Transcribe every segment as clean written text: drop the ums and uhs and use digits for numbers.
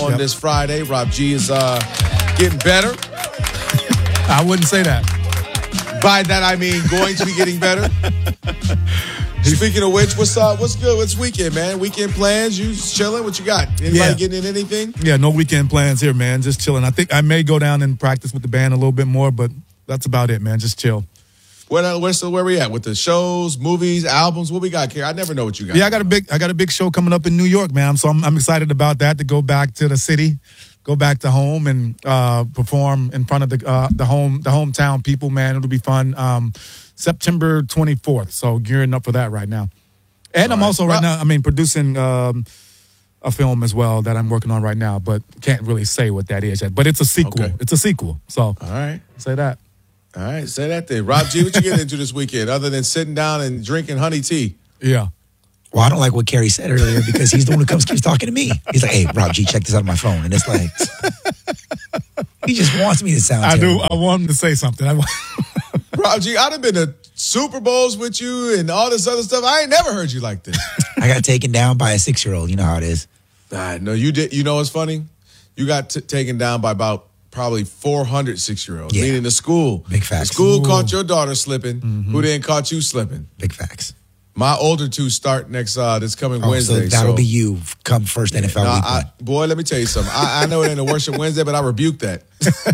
on this Friday. Rob G is getting better. I wouldn't say that. By that, I mean going to be getting better. Speaking of which, what's good? What's weekend, man? Weekend plans? You chilling? What you got? Anybody getting in anything? Yeah, no weekend plans here, man. Just chilling. I think I may go down and practice with the band a little bit more, but that's about it, man. Just chill. Where we at with the shows, movies, albums? What we got here? I never know what you got. Yeah, I got a big show coming up in New York, man. So I'm excited about that, to go back to the city, go back to home and perform in front of the hometown people, man. It'll be fun. September 24th. So gearing up for that right now. And I'm also producing a film as well that I'm working on right now, but can't really say what that is yet. But it's a sequel. Okay. It's a sequel. So all right, say that. All right, say that then. Rob G, what you getting into this weekend other than sitting down and drinking honey tea? Yeah. Well, I don't like what Kerry said earlier because he's the one who keeps talking to me. He's like, hey, Rob G, check this out on my phone. And it's like, he just wants me to sound terrible. I want him to say something. Rob G, I'd have been to Super Bowls with you and all this other stuff. I ain't never heard you like this. I got taken down by a 6-year-old. You know how it is. No, you did. You know what's funny? You got taken down by about probably 400 6-year-olds, meaning the school. Big facts. The school caught your daughter slipping, who then caught you slipping. Big facts. My older two start next this coming Wednesday. So that'll be you come first NFL weekend. Boy, let me tell you something. I know it ain't a worship Wednesday, but I rebuke that.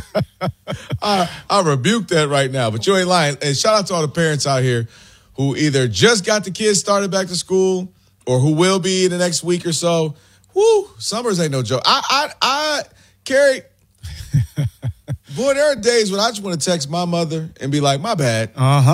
I rebuke that right now. But you ain't lying. And shout out to all the parents out here who either just got the kids started back to school or who will be in the next week or so. Woo, summers ain't no joke. Kerry, boy, there are days when I just want to text my mother and be like, my bad.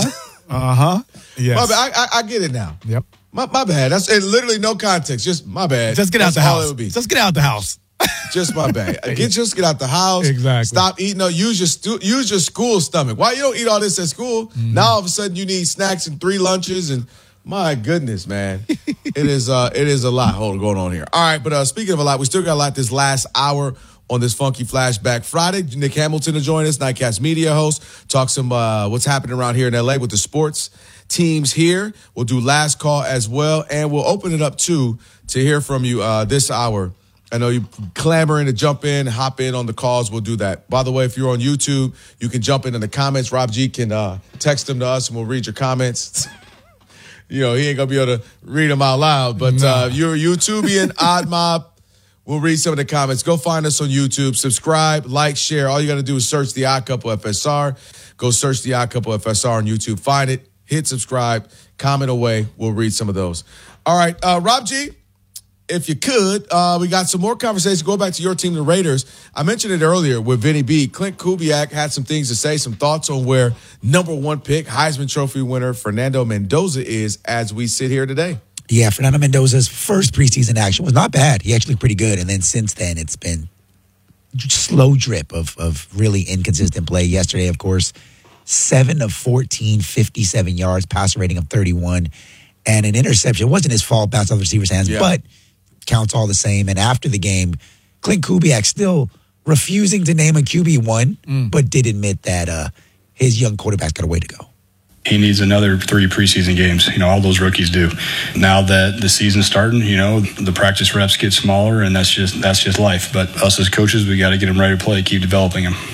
Yes. My bad. I get it now. Yep. My bad. That's literally no context. Just my bad. Just get out the That's all house. it would be. Just get out the house. Just my bad. Just get out the house. Exactly. Stop eating. No, use your school stomach. Why you don't eat all this at school? Now all of a sudden you need snacks and 3 lunches and my goodness, man. It is a lot going on here. All right, but speaking of a lot, we still got a lot this last hour on this Funky Flashback Friday. Nick Hamilton will join us, Nightcast media host, talk some what's happening around here in LA with the sports teams here. We'll do last call as well, and we'll open it up too to hear from you this hour. I know you're clamoring to jump in, hop in on the calls. We'll do that. By the way, if you're on YouTube, you can jump in the comments. Rob G can text them to us, and we'll read your comments. He ain't going to be able to read them out loud. But you're a YouTubian, Odd Mob. We'll read some of the comments. Go find us on YouTube. Subscribe, like, share. All you got to do is search The Odd Couple FSR. Go search The Odd Couple FSR on YouTube. Find it. Hit subscribe. Comment away. We'll read some of those. All right. Rob G, if you could, we got some more conversations. Go back to your team, the Raiders. I mentioned it earlier with Vinny B. Clint Kubiak had some things to say, some thoughts on where number 1 pick, Heisman Trophy winner Fernando Mendoza is as we sit here today. Yeah, Fernando Mendoza's first preseason action was not bad. He actually looked pretty good. And then since then, it's been slow drip of really inconsistent play. Yesterday, of course, 7 of 14, 57 yards, passer rating of 31, and an interception. It wasn't his fault, bounced off the receiver's hands, but counts all the same. And after the game, Clint Kubiak still refusing to name a QB1, but did admit that his young quarterback's got a way to go. He needs another 3 preseason games. All those rookies do. Now that the season's starting, the practice reps get smaller, and that's just life. But us as coaches, we got to get them ready to play, keep developing them.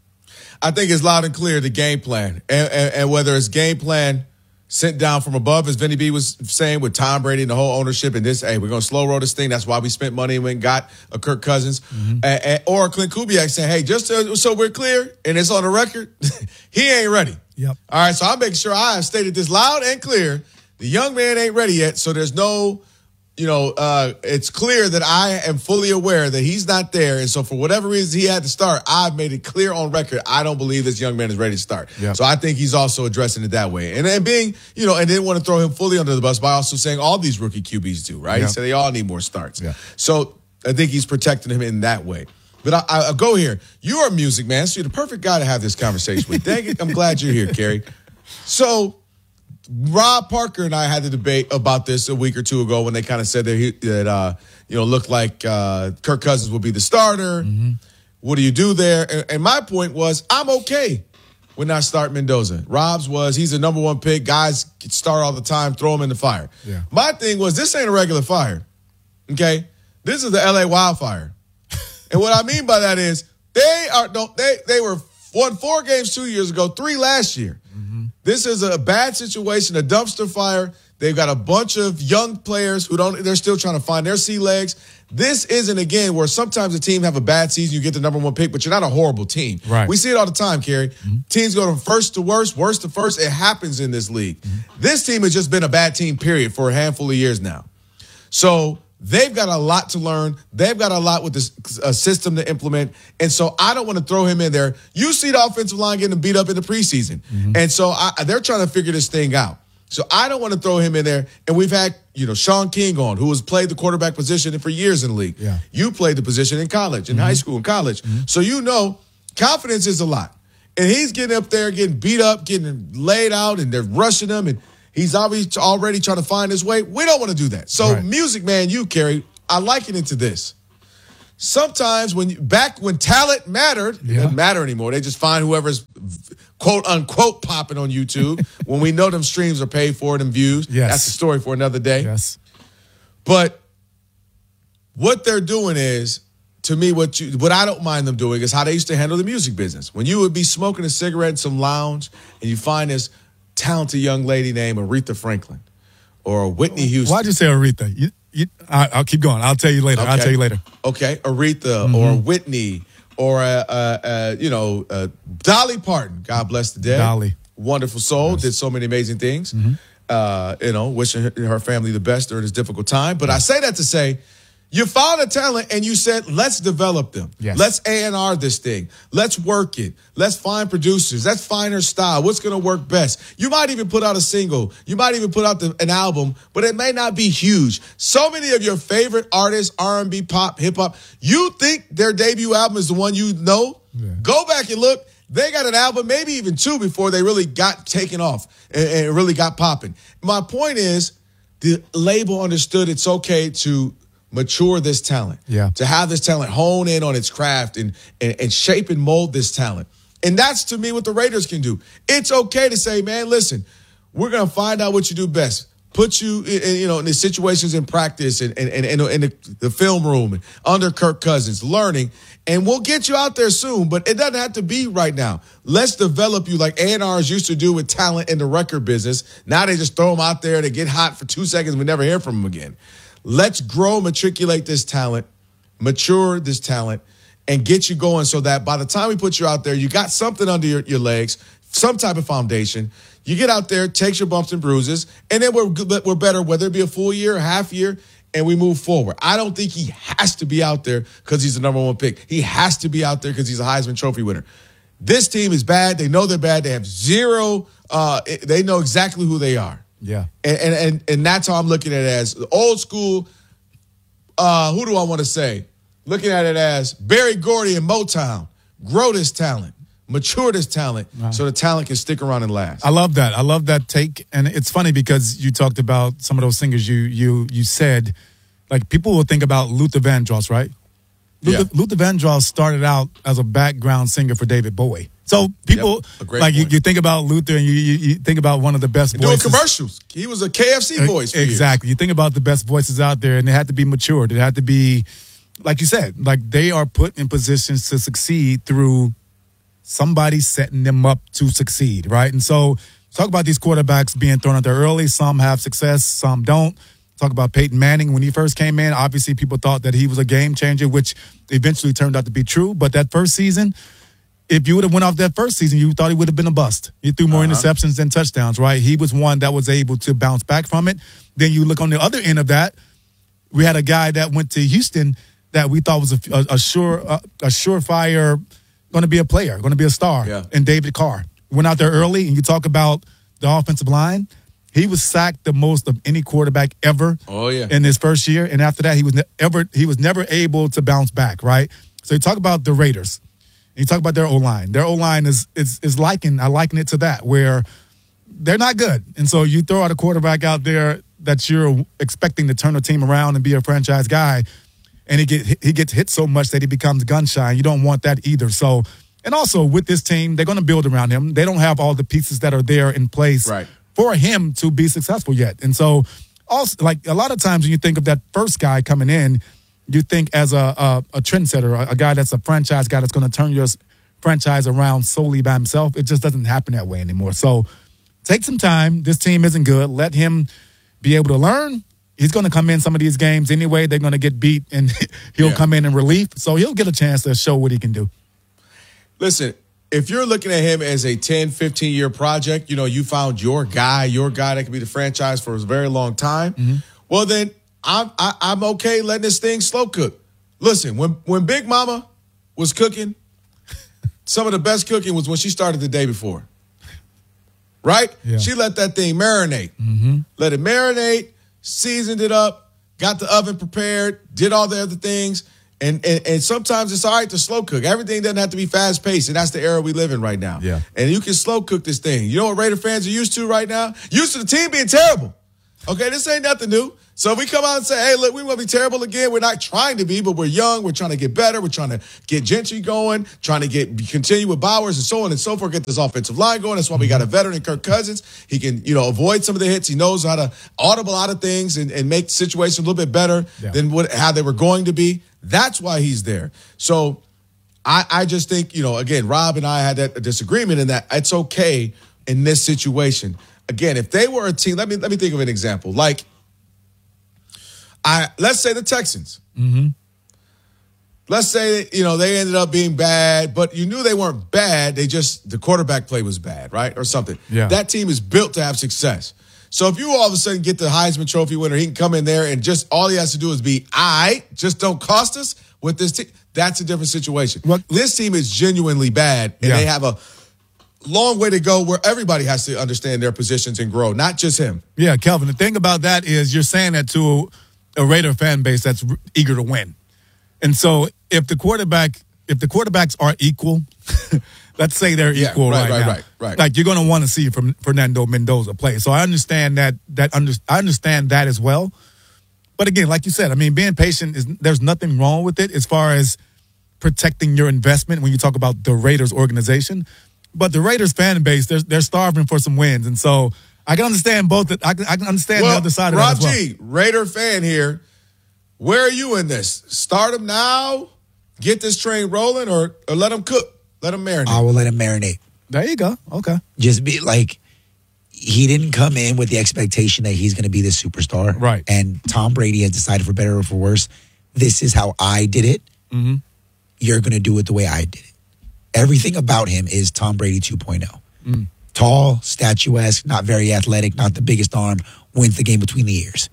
I think it's loud and clear, the game plan. And whether it's game plan sent down from above, as Vinny B was saying, with Tom Brady and the whole ownership, and this, hey, we're going to slow roll this thing. That's why we spent money and went and got a Kirk Cousins. Or Clint Kubiak saying, hey, just so we're clear, and it's on the record, he ain't ready. Yep. All right, so I'm making sure I have stated this loud and clear. The young man ain't ready yet, so there's no, it's clear that I am fully aware that he's not there. And so for whatever reason he had to start, I've made it clear on record, I don't believe this young man is ready to start. Yep. So I think he's also addressing it that way. And then being, and didn't want to throw him fully under the bus by also saying all these rookie QBs do, right? Yep. So they all need more starts. Yeah. So I think he's protecting him in that way. But I'll go here. You're a music man, so you're the perfect guy to have this conversation with. Dang it, I'm glad you're here, Kerry. So Rob Parker and I had a debate about this a week or two ago when they kind of said that looked like Kirk Cousins would be the starter. What do you do there? And my point was, I'm okay with not starting Mendoza. Rob's was, he's a number 1 pick. Guys can start all the time, throw him in the fire. Yeah. My thing was, this ain't a regular fire, okay? This is the LA wildfire. And what I mean by that is they were won 4 games 2 years ago, 3 last year. Mm-hmm. This is a bad situation, a dumpster fire. They've got a bunch of young players they're still trying to find their sea legs. This isn't, again, where sometimes a team have a bad season, you get the number 1 pick, but you're not a horrible team. Right. We see it all the time, Kerry. Mm-hmm. Teams go from first to worst, worst to first. It happens in this league. Mm-hmm. This team has just been a bad team, period, for a handful of years now. So they've got a lot to learn. They've got a lot with this system to implement. And so I don't want to throw him in there. You see the offensive line getting beat up in the preseason. Mm-hmm. And so they're trying to figure this thing out. So I don't want to throw him in there. And we've had, Sean King on, who has played the quarterback position for years in the league. Yeah. You played the position in college, in high school and college. Mm-hmm. So confidence is a lot. And he's getting up there, getting beat up, getting laid out, and they're rushing him, and he's already trying to find his way. We don't want to do that. So Music Man, Kerry, I liken it to this. Sometimes back when talent mattered, it doesn't matter anymore. They just find whoever's quote unquote popping on YouTube when we know them streams are paid for and views. Yes. That's a story for another day. Yes. But what they're doing is, to me, what I don't mind them doing is how they used to handle the music business. When you would be smoking a cigarette in some lounge and you find this talented young lady named Aretha Franklin or Whitney Houston. Why'd you say Aretha? I'll keep going. I'll tell you later. Okay. I'll tell you later. Okay, Aretha or Whitney or Dolly Parton. God bless the dead. Dolly, wonderful soul, did so many amazing things. Mm-hmm. Wishing her family the best during this difficult time. But I say that to say, you found a talent and you said, let's develop them. Yes. Let's A&R this thing. Let's work it. Let's find producers. Let's find her style. What's going to work best? You might even put out a single. You might even put out an album, but it may not be huge. So many of your favorite artists, R&B, pop, hip-hop, you think their debut album is the one you know? Yeah. Go back and look. They got an album, maybe even 2 before they really got taken off and really got popping. My point is, the label understood it's okay to mature this talent, to have this talent hone in on its craft and shape and mold this talent. And that's, to me, what the Raiders can do. It's okay to say, man, listen, we're going to find out what you do best. Put you in the situations in practice and in the film room and under Kirk Cousins, learning, and we'll get you out there soon, but it doesn't have to be right now. Let's develop you like A&Rs used to do with talent in the record business. Now they just throw them out there, they get hot for 2 seconds, we never hear from them again. Let's grow, matriculate this talent, mature this talent, and get you going so that by the time we put you out there, you got something under your legs, some type of foundation. You get out there, takes your bumps and bruises, and then we're better, whether it be a full year, a half year, and we move forward. I don't think he has to be out there because he's the number 1 pick. He has to be out there because he's a Heisman Trophy winner. This team is bad. They know they're bad. They have zero. They know exactly who they are. Yeah. And that's how I'm looking at it as old school. Who do I want to say? Looking at it as Berry Gordy and Motown. Grow this talent. Mature this talent so the talent can stick around and last. I love that. I love that take. And it's funny because you talked about some of those singers you said, like people will think about Luther Vandross, right? Luther Vandross started out as a background singer for David Bowie. So people, like you think about Luther and you think about one of the best voices. Doing commercials. He was a KFC voice for exactly. years. You think about the best voices out there and they had to be matured. It had to be, like you said, like they are put in positions to succeed through somebody setting them up to succeed, right? And so talk about these quarterbacks being thrown out there early. Some have success, some don't. Talk about Peyton Manning when he first came in. Obviously, people thought that he was a game changer, which eventually turned out to be true. But that first season, if you would have went off that first season, you thought he would have been a bust. He threw more interceptions than touchdowns, right? He was one that was able to bounce back from it. Then you look on the other end of that, we had a guy that went to Houston that we thought was a surefire, going to be a player, going to be a star, in David Carr. Went out there early, and you talk about the offensive line. He was sacked the most of any quarterback ever in his first year. And after that, he was never able to bounce back, right? So you talk about the Raiders. And you talk about their O-line. Their O-line I liken it to that, where they're not good. And so you throw out a quarterback out there that you're expecting to turn the team around and be a franchise guy, and he gets hit so much that he becomes gun shy. You don't want that either. So, and also with this team, they're going to build around him. They don't have all the pieces that are there in place for him to be successful yet. And so also, like a lot of times when you think of that first guy coming in, you think as a trendsetter, a guy that's a franchise guy that's going to turn your franchise around solely by himself, it just doesn't happen that way anymore. So take some time. This team isn't good. Let him be able to learn. He's going to come in some of these games anyway. They're going to get beat, and he'll come in relief. So he'll get a chance to show what he can do. Listen, if you're looking at him as a 10, 15-year project, you found your guy that can be the franchise for a very long time, well, then I'm okay letting this thing slow cook. Listen, when Big Mama was cooking, some of the best cooking was when she started the day before. Right? Yeah. She let that thing marinate. Let it marinate, seasoned it up, got the oven prepared, did all the other things. And sometimes it's all right to slow cook. Everything doesn't have to be fast paced, and that's the era we live in right now. Yeah. And you can slow cook this thing. You know what Raider fans are used to right now? Used to the team being terrible. Okay, this ain't nothing new. So if we come out and say, hey, look, we want to be terrible again. We're not trying to be, but we're young. We're trying to get better. We're trying to get Gentry going, trying to continue with Bowers and so on and so forth, get this offensive line going. That's why we got a veteran in Kirk Cousins. He can, avoid some of the hits. He knows how to audible out of things and make the situation a little bit better than how they were going to be. That's why he's there. So I just think, again, Rob and I had that disagreement in that it's okay in this situation. Again, if they were a team, let me think of an example. Like, let's say the Texans. Let's say, they ended up being bad, but you knew they weren't bad. The quarterback play was bad, right? Or something. Yeah. That team is built to have success. So if you all of a sudden get the Heisman Trophy winner, he can come in there and just all he has to do is be, just don't cost us with this team. That's a different situation. This team is genuinely bad, and they have a long way to go where everybody has to understand their positions and grow, not just him. Yeah, Kelvin, the thing about that is you're saying that to a Raider fan base that's eager to win. And so if the quarterbacks are equal, let's say they're equal right now. Right. Like, you're going to want to see from Fernando Mendoza play. So I understand that I understand that as well. But again, like you said, I mean, being patient there's nothing wrong with it as far as protecting your investment when you talk about the Raiders organization. But the Raiders fan base, they're starving for some wins. And so I can understand both. I can understand the other side of that as well. Rob G, Raider fan here. Where are you in this? Start him now, get this train rolling, or let him cook? Let him marinate. I will let him marinate. There you go. Okay. Just be like, he didn't come in with the expectation that he's going to be the superstar. Right. And Tom Brady has decided, for better or for worse, this is how I did it. You're going to do it the way I did it. Everything about him is Tom Brady 2.0. Tall, statuesque, not very athletic, not the biggest arm, wins the game between the ears.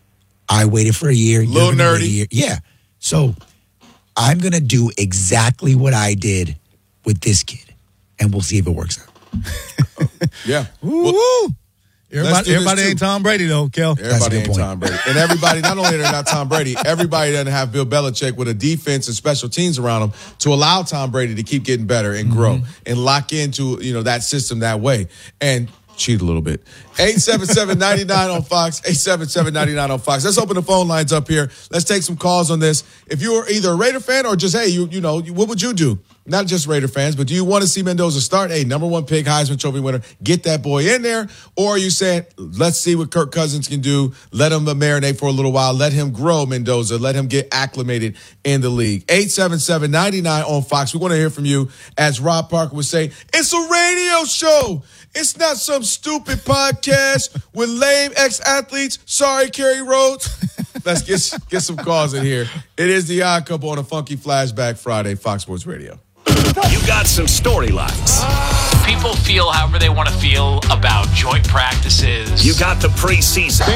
I waited for a year. Little nerdy. Yeah. So I'm going to do exactly what I did with this kid, and we'll see if it works out. Yeah. Woo! Everybody ain't Tom Brady, though, Kel. Everybody ain't Tom Brady. And everybody, not only they're not Tom Brady, everybody doesn't have Bill Belichick with a defense and special teams around him to allow Tom Brady to keep getting better and grow and lock into, that system that way. And cheat a little bit. 877-99 on Fox. 877-99 on Fox. Let's open the phone lines up here. Let's take some calls on this. If you are either a Raider fan or just, hey, what would you do? Not just Raider fans, but do you want to see Mendoza start? Hey, number one pick, Heisman Trophy winner, get that boy in there. Or are you saying, let's see what Kirk Cousins can do. Let him marinate for a little while. Let him grow, Mendoza. Let him get acclimated in the league. 877-99 on Fox. We want to hear from you. As Rob Parker would say, it's a radio show. It's not some stupid podcast with lame ex-athletes. Sorry, Kerry Rhodes. Let's get some calls in here. It is the Odd Couple on a Funky Flashback Friday, Fox Sports Radio. You got some storylines. People feel however they want to feel about joint practices. You got the preseason.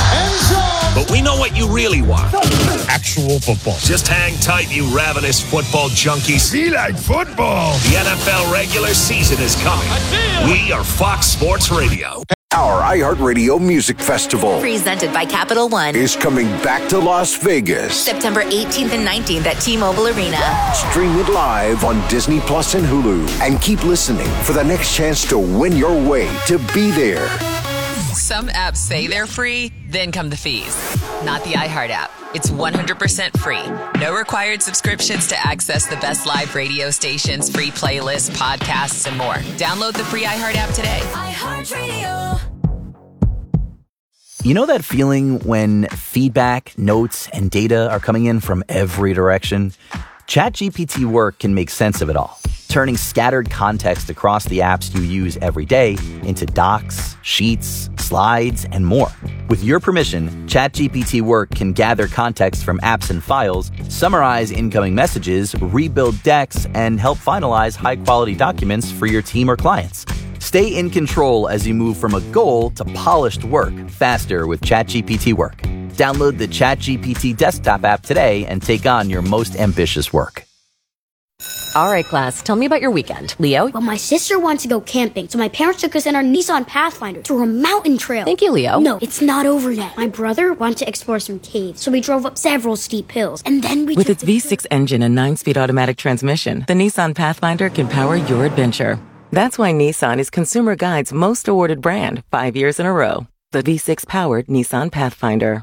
But we know what you really want. Actual football. Just hang tight, you ravenous football junkies. Be like football. The NFL regular season is coming. We are Fox Sports Radio. Our iHeartRadio Music Festival presented by Capital One is coming back to Las Vegas. September 18th and 19th at T-Mobile Arena. Stream it live on Disney Plus and Hulu. And keep listening for the next chance to win your way to be there. Some apps say they're free, then come the fees. Not the iHeart app. It's 100% free. No required subscriptions to access the best live radio stations, free playlists, podcasts, and more. Download the free iHeart app today. iHeartRadio. You know that feeling when feedback, notes, and data are coming in from every direction? ChatGPT Work can make sense of it all, turning scattered context across the apps you use every day into docs, sheets, slides, and more. With your permission, ChatGPT Work can gather context from apps and files, summarize incoming messages, rebuild decks, and help finalize high-quality documents for your team or clients. Stay in control as you move from a goal to polished work faster with ChatGPT Work. Download the ChatGPT desktop app today and take on your most ambitious work. All right, class, tell me about your weekend. Leo? Well, my sister wants to go camping, so my parents took us in our Nissan Pathfinder through a mountain trail. Thank you, Leo. No, it's not over yet. My brother wanted to explore some caves, so we drove up several steep hills, and then we With its V6 engine and 9-speed automatic transmission, the Nissan Pathfinder can power your adventure. That's why Nissan is Consumer Guide's most awarded brand 5 years in a row. The V6-powered Nissan Pathfinder.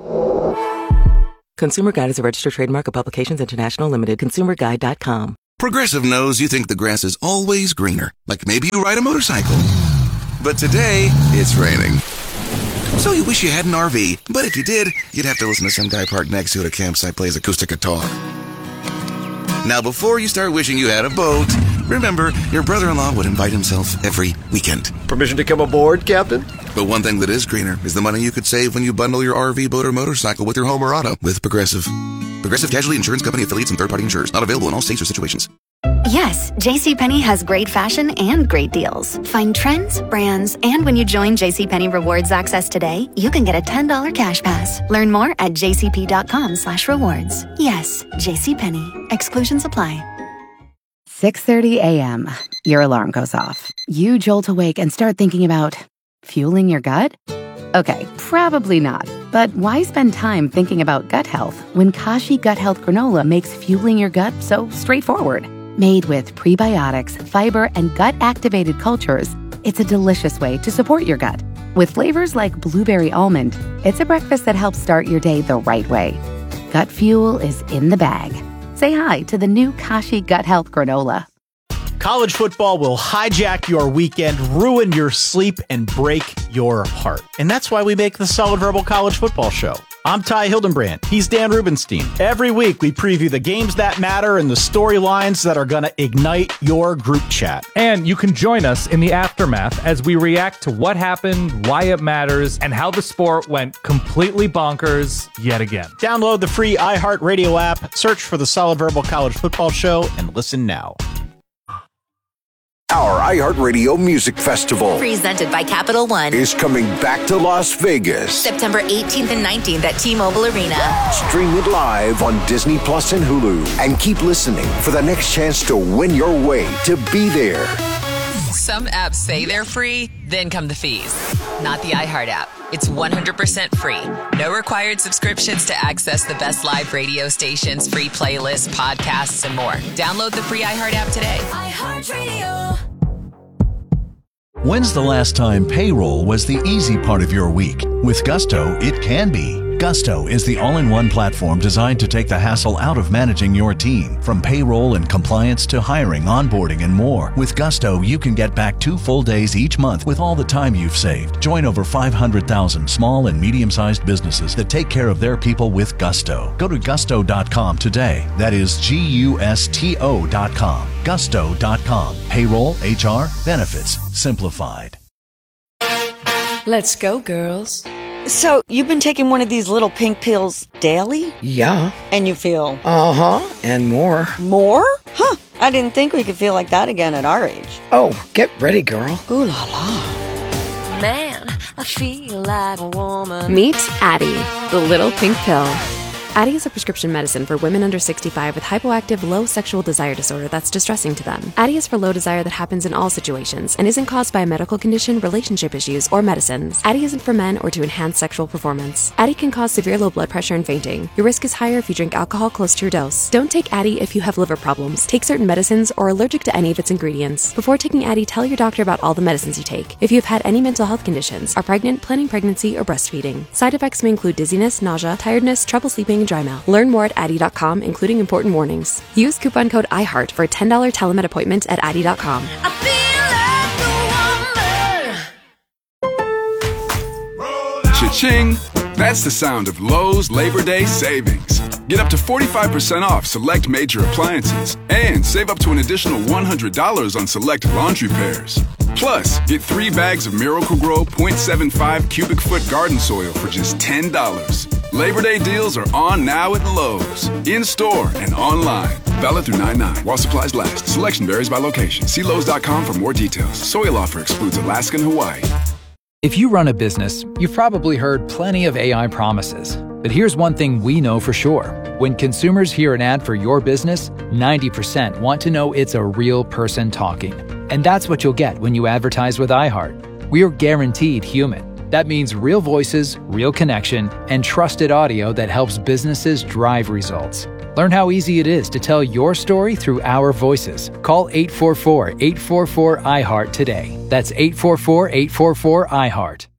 Consumer Guide is a registered trademark of Publications International Limited. ConsumerGuide.com. Progressive knows you think the grass is always greener, like maybe you ride a motorcycle. But today, it's raining. So you wish you had an RV, but if you did, you'd have to listen to some guy parked next to it at a campsite plays acoustic guitar. Now, before you start wishing you had a boat, remember, your brother-in-law would invite himself every weekend. Permission to come aboard, Captain? But one thing that is greener is the money you could save when you bundle your RV, boat, or motorcycle with your home or auto with Progressive. Progressive Casualty Insurance Company affiliates and third-party insurers. Not available in all states or situations. Yes, JCPenney has great fashion and great deals. Find trends, brands, and when you join JCPenney Rewards Access today, you can get a $10 cash pass. Learn more at jcp.com/rewards. Yes, JCPenney. Exclusions apply. 6:30 a.m. Your alarm goes off. You jolt awake and start thinking about fueling your gut? Okay, probably not. But why spend time thinking about gut health when Kashi Gut Health Granola makes fueling your gut so straightforward? Made with prebiotics, fiber, and gut-activated cultures, it's a delicious way to support your gut. With flavors like blueberry almond, it's a breakfast that helps start your day the right way. Gut fuel is in the bag. Say hi to the new Kashi Gut Health Granola. College football will hijack your weekend, ruin your sleep, and break your heart. And that's why we make the Solid Verbal College Football Show. I'm Ty Hildenbrand. He's Dan Rubenstein. Every week, we preview the games that matter and the storylines that are going to ignite your group chat. And you can join us in the aftermath as we react to what happened, why it matters, and how the sport went completely bonkers yet again. Download the free iHeartRadio app, search for the Solid Verbal College Football Show, and listen now. Our iHeartRadio Music Festival, presented by Capital One, is coming back to Las Vegas. September 18th and 19th at T-Mobile Arena. Stream it live on Disney Plus and Hulu. And keep listening for the next chance to win your way to be there. Some apps say they're free, then come the fees. Not the iHeart app. It's 100% free. No required subscriptions to access the best live radio stations, free playlists, podcasts, and more. Download the free iHeart app today. iHeartRadio. When's the last time payroll was the easy part of your week? With Gusto, it can be. Gusto is the all-in-one platform designed to take the hassle out of managing your team. From payroll and compliance to hiring, onboarding, and more. With Gusto, you can get back 2 full days each month with all the time you've saved. Join over 500,000 small and medium-sized businesses that take care of their people with Gusto. Go to gusto.com today. That is Gusto.com. Gusto.com. Payroll, HR, benefits, simplified. Let's go, girls. So, you've been taking one of these little pink pills daily? Yeah. And you feel? Uh-huh, and more. More? Huh, I didn't think we could feel like that again at our age. Oh, get ready, girl. Ooh la la. Man, I feel like a woman. Meet Addyi, the little pink pill. Addyi is a prescription medicine for women under 65 with hypoactive low sexual desire disorder that's distressing to them. Addyi is for low desire that happens in all situations and isn't caused by a medical condition, relationship issues, or medicines. Addyi isn't for men or to enhance sexual performance. Addyi can cause severe low blood pressure and fainting. Your risk is higher if you drink alcohol close to your dose. Don't take Addyi if you have liver problems, take certain medicines, or are allergic to any of its ingredients. Before taking Addyi, tell your doctor about all the medicines you take. If you have had any mental health conditions, are pregnant, planning pregnancy, or breastfeeding. Side effects may include dizziness, nausea, tiredness, trouble sleeping, and dry mouth. Learn more at Addyi.com, including important warnings. Use coupon code iHeart for a $10 telemed appointment at Addyi.com. Should Cha-ching! That's the sound of Lowe's Labor Day savings. Get up to 45% off select major appliances and save up to an additional $100 on select laundry pairs. Plus, get 3 bags of Miracle-Gro 0.75 cubic foot garden soil for just $10. Labor Day deals are on now at Lowe's, in-store and online. Valid through 9/9 while supplies last. Selection varies by location. See Lowe's.com for more details. Soil offer excludes Alaska and Hawaii. If you run a business, you've probably heard plenty of AI promises. But here's one thing we know for sure. When consumers hear an ad for your business, 90% want to know it's a real person talking. And that's what you'll get when you advertise with iHeart. We're guaranteed human. That means real voices, real connection, and trusted audio that helps businesses drive results. Learn how easy it is to tell your story through our voices. Call 844-844-iHeart today. That's 844-844-iHeart.